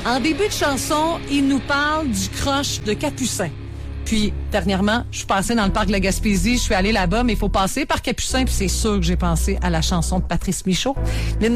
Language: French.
En début de chanson, il nous parle du croche de Capucin. Puis, dernièrement, je suis passée dans le parc de la Gaspésie, je suis allée là-bas, mais il faut passer par Capucin, puis c'est sûr que j'ai pensé à la chanson de Patrice Michaud.